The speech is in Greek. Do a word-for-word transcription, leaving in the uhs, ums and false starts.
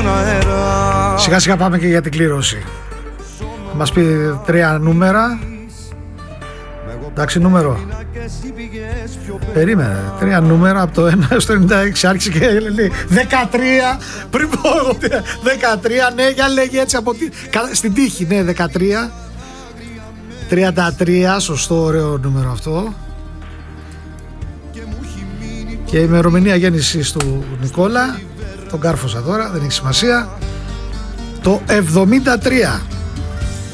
Σιγά σιγά πάμε και για την κλήρωση. Θα μας πει τρία νούμερα. Εντάξει, νούμερο. Περίμενε. Τρία νούμερα από το ένα έως το ενενήντα έξι. Άρχισε και λέει δεκατρία. Πριν πω ότι δεκατρία. Ναι, για λέγει έτσι από τη... στην τύχη. Ναι, δεκατρία. τριάντα τρία. Σωστό, ωραίο νούμερο αυτό. Και η ημερομηνία γέννησης του Νικόλα. Τον κάρφωσα τώρα, δεν έχει σημασία. Το εβδομήντα τρία.